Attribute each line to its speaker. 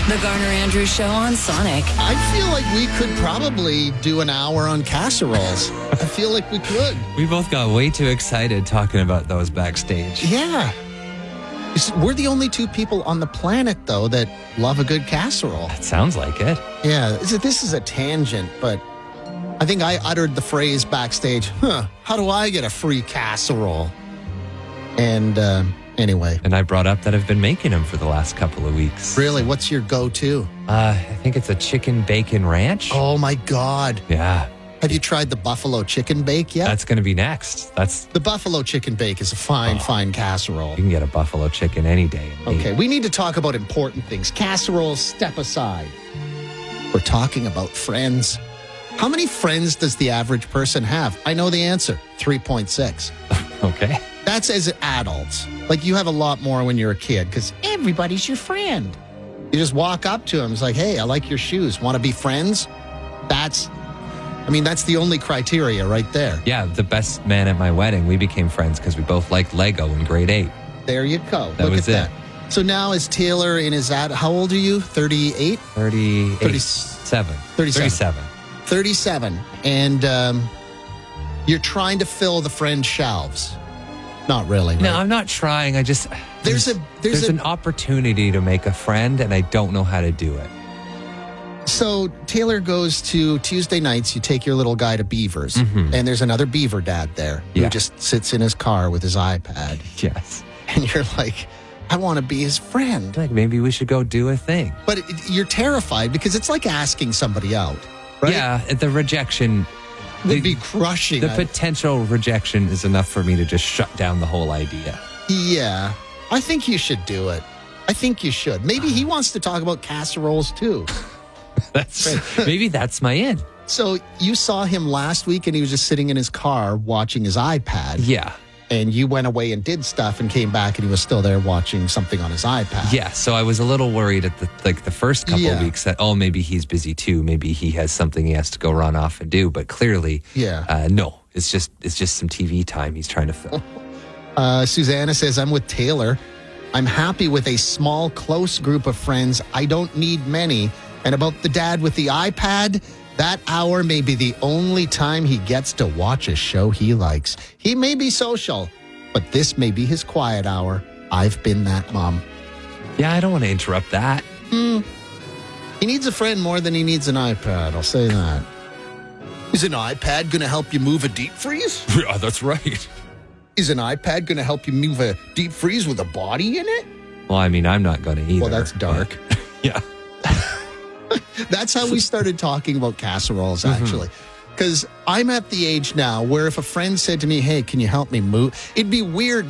Speaker 1: The Garner Andrews Show on Sonic.
Speaker 2: I feel like we could probably do an hour on casseroles. I feel like we could.
Speaker 3: We both got way too excited talking about those backstage.
Speaker 2: Yeah. We're the only two people on the planet, though, that love a good casserole.
Speaker 3: That sounds like it.
Speaker 2: Yeah, this is a tangent, but I think I uttered the phrase backstage, how do I get a free casserole? And anyway.
Speaker 3: And I brought up that I've been making them for the last couple of weeks.
Speaker 2: Really? What's your go-to?
Speaker 3: I think it's a chicken bacon ranch.
Speaker 2: Oh, my God.
Speaker 3: Yeah.
Speaker 2: Have you tried the buffalo chicken bake yet?
Speaker 3: That's going to be next.
Speaker 2: The buffalo chicken bake is a fine casserole.
Speaker 3: You can get a buffalo chicken any day.
Speaker 2: Okay, we need to talk about important things. Casseroles, step aside. We're talking about friends. How many friends does the average person have? I know the answer, 3.6.
Speaker 3: Okay.
Speaker 2: That's as adults. Like, you have a lot more when you're a kid because everybody's your friend. You just walk up to them. It's like, hey, I like your shoes. Want to be friends? That's the only criteria right there.
Speaker 3: Yeah, the best man at my wedding, we became friends because we both liked Lego in grade 8.
Speaker 2: There you go.
Speaker 3: That was it.
Speaker 2: That. So now is Taylor in his how old are you? 38?
Speaker 3: 37.
Speaker 2: 37. And you're trying to fill the friend shelves. Not really. Right?
Speaker 3: No, I'm not trying. I just... There's an opportunity to make a friend, and I don't know how to do it.
Speaker 2: So Taylor goes to Tuesday nights. You take your little guy to Beavers, and there's another Beaver dad there who just sits in his car with his iPad.
Speaker 3: Yes.
Speaker 2: And you're like, I want to be his friend.
Speaker 3: Like, maybe we should go do a thing.
Speaker 2: But you're terrified because it's like asking somebody out, right?
Speaker 3: Yeah, the rejection...
Speaker 2: would be crushing.
Speaker 3: The potential rejection is enough for me to just shut down the whole idea.
Speaker 2: Yeah. I think you should do it. I think you should. Maybe he wants to talk about casseroles too.
Speaker 3: Maybe that's my in.
Speaker 2: So you saw him last week and he was just sitting in his car watching his iPad.
Speaker 3: Yeah.
Speaker 2: And you went away and did stuff and came back and he was still there watching something on his iPad.
Speaker 3: Yeah, so I was a little worried at the first couple of weeks that, maybe he's busy too. Maybe he has something he has to go run off and do. But clearly, no, it's just some TV time he's trying to fill.
Speaker 2: Susanna says, I'm with Taylor. I'm happy with a small, close group of friends. I don't need many. And about the dad with the iPad, that hour may be the only time he gets to watch a show he likes. He may be social, but this may be his quiet hour. I've been that mom.
Speaker 3: Yeah, I don't want to interrupt that.
Speaker 2: He needs a friend more than he needs an iPad. I'll say that. Is an iPad going to help you move a deep freeze?
Speaker 3: Yeah, that's right.
Speaker 2: Is an iPad going to help you move a deep freeze with a body in it?
Speaker 3: Well, I mean, I'm not going to either.
Speaker 2: Well, that's dark.
Speaker 3: Yeah.
Speaker 2: That's how we started talking about casseroles, actually. Because I'm at the age now where if a friend said to me, hey, can you help me move? It'd be weird